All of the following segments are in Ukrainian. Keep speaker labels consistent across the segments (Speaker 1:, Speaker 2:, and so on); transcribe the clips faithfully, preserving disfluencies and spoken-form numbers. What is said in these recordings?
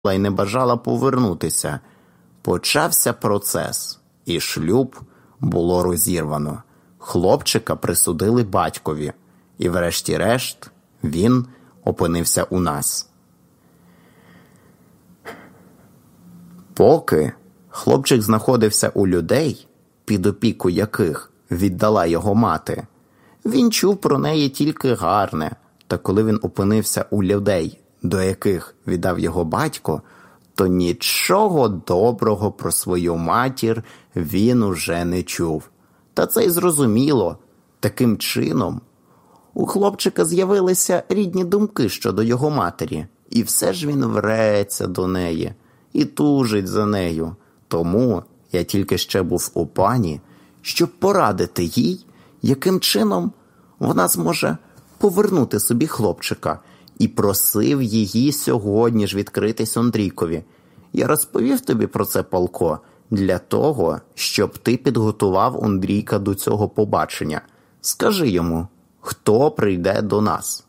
Speaker 1: й не бажала повернутися. Почався процес, і шлюб було розірвано. Хлопчика присудили батькові, і врешті-решт він опинився у нас. Поки хлопчик знаходився у людей, під опіку яких віддала його мати, він чув про неї тільки гарне, та коли він опинився у людей, до яких віддав його батько, то нічого доброго про свою матір він уже не чув. Та це й зрозуміло. Таким чином, у хлопчика з'явилися рідні думки щодо його матері, і все ж він вреться до неї і тужить за нею. Тому я тільки ще був у пані, щоб порадити їй, яким чином вона зможе повернути собі хлопчика, і просив її сьогодні ж відкритись Андрійкові. Я розповів тобі про це, Палко, для того, щоб ти підготував Андрійка до цього побачення. Скажи йому, хто прийде до нас.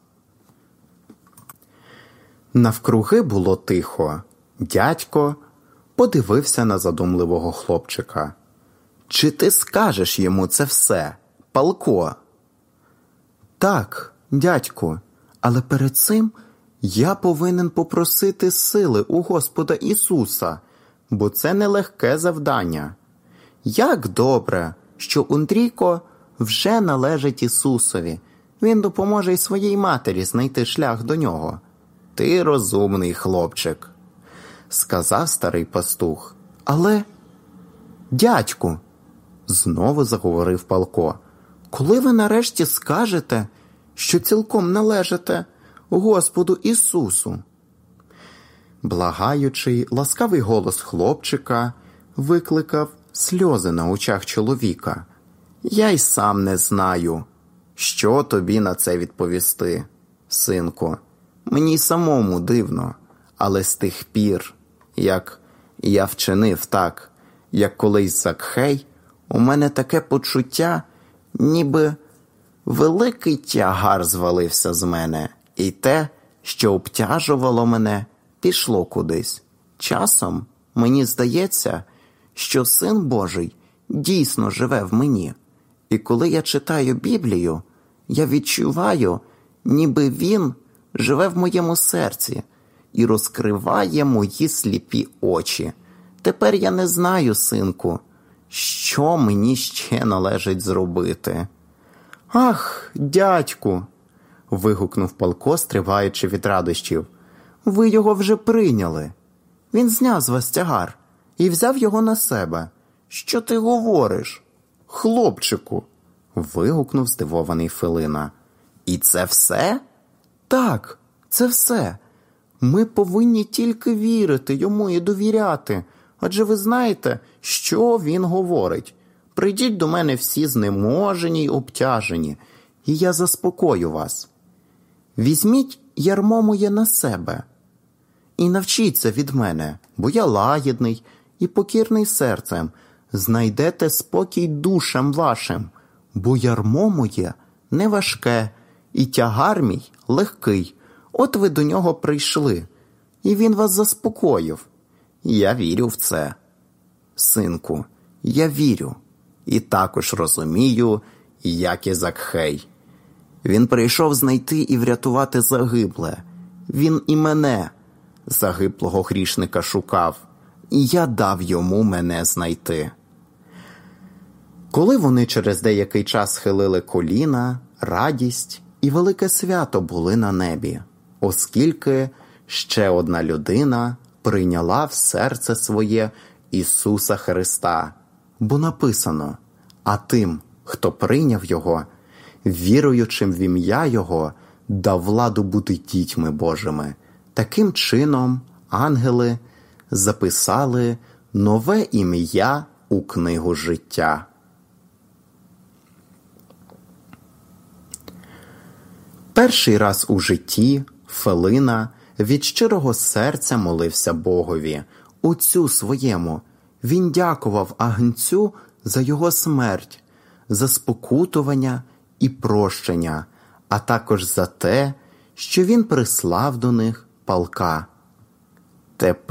Speaker 1: Навкруги було тихо. Дядько подивився на задумливого хлопчика. Чи ти скажеш йому це все, Палко? Так, дядьку, але перед цим я повинен попросити сили у Господа Ісуса, бо це нелегке завдання. Як добре, що Андрійко вже належить Ісусові. Він допоможе й своїй матері знайти шлях до нього. Ти розумний хлопчик, сказав старий пастух. Але, дядьку, знову заговорив Палко, коли ви нарешті скажете, що цілком належите Господу Ісусу? Благаючий, ласкавий голос хлопчика викликав сльози на очах чоловіка. Я й сам не знаю, що тобі на це відповісти, синку. Мені самому дивно, але з тих пір, як я вчинив так, як колись Закхей, у мене таке почуття, ніби великий тягар звалився з мене, і те, що обтяжувало мене, пішло кудись. Часом мені здається, що Син Божий дійсно живе в мені. І коли я читаю Біблію, я відчуваю, ніби Він живе в моєму серці і розкриває мої сліпі очі. Тепер я не знаю, синку, що мені ще належить зробити. Ах, дядьку, вигукнув Палко, стриваючи від радощів. Ви його вже прийняли. Він зняв з вас тягар і взяв його на себе. Що ти говориш? Хлопчику, вигукнув здивований Филина. І це все? Так, це все. Ми повинні тільки вірити йому і довіряти. Адже ви знаєте, що він говорить. Прийдіть до мене всі знеможені й обтяжені, і я заспокою вас. Візьміть ярмо моє на себе і навчіться від мене, бо я лагідний і покірний серцем. Знайдете спокій душам вашим, бо ярмо моє не важке, і тягар мій легкий. От ви до нього прийшли, і він вас заспокоїв. Я вірю в це. Синку, я вірю. І також розумію, як і Закхей. Він прийшов знайти і врятувати загибле. Він і мене, загиблого грішника, шукав, і я дав йому мене знайти. Коли вони через деякий час схилили коліна, радість і велике свято були на небі, оскільки ще одна людина прийняла в серце своє Ісуса Христа. Бо написано, а тим, хто прийняв Його, віруючим в ім'я Його, дав владу бути дітьми Божими. Таким чином ангели записали нове ім'я у книгу життя. Перший раз у житті Филина від щирого серця молився Богові, Отцю своєму. Він дякував агнцю за його смерть, за спокутування і прощення, а також за те, що він прислав до них Палка. Тепер